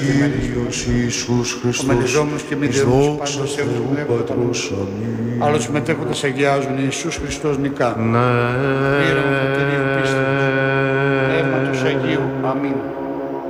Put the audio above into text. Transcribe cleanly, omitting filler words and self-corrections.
Κύριος Ιησούς Χριστός, εις δόξα Θεού Πατρός, αμήν. Άλλους συμμετέχοντες αγιάζουν Ιησούς Χριστός νικά. Ναι. Πνεύματος Αγίου. Αμήν.